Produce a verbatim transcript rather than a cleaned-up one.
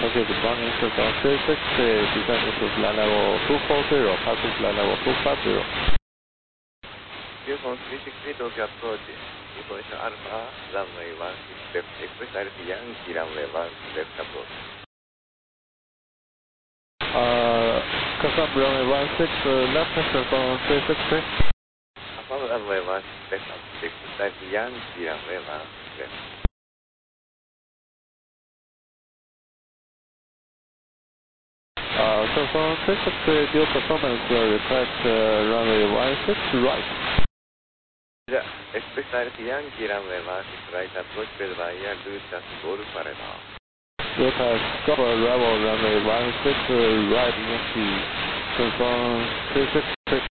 Okay, good morning, sir. From three six, uh, descend to flight level two four zero, pass to flight level two five zero. Houston three six three Tokyo approach. Information Alpha, runway one six left, express R P Yankee runway one six left approach. Uh, confirm runway one six uh, left, sir, from three six three. Affirm runway one six left, express R P Yankee runway one six left. Uh, so from three six three, due performance uh, request uh, runway one six right. Yeah, express R P Yankee runway one six right, approach bed via Lutas Golf Arena. Lutas Golf Arrival runway one six uh, right, Yankee, confirm three six three.